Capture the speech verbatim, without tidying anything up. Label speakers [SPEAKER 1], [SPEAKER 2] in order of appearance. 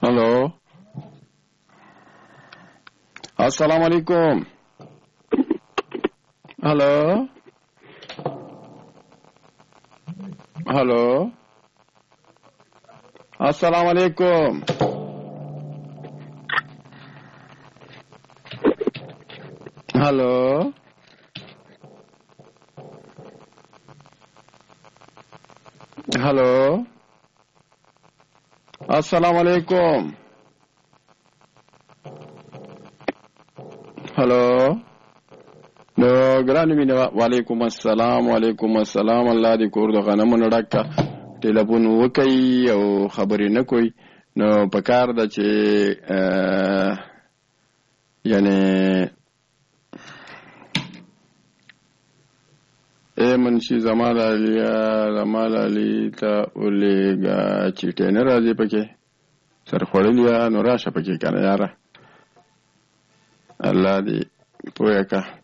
[SPEAKER 1] هلو السلام علیکم. هلو هلو السلام علیکم. هلو هلو السلام علیکم. هلو نو ګرانو مینه وعلیکم السلام وعلیکم السلام. الله دې کور د غنمو ډک کا. ټلیفون وکي او خبرې نه کوي نو پکار ده چې یعنی اے منشي زمال علی زمال علی ته ولېږه چې ټې نه راځي پکې سر خوړلیا نو راشه پکې کنه یاره. الله دې پوهه کا.